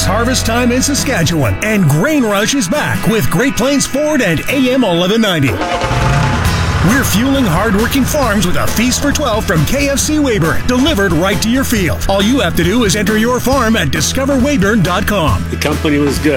It's harvest time in Saskatchewan, and Grain Rush is back with Great Plains Ford and AM 1190. We're fueling hard-working farms with a feast for 12 from KFC Weyburn, delivered right to your field. All you have to do is enter your farm at discoverweyburn.com. The company was good.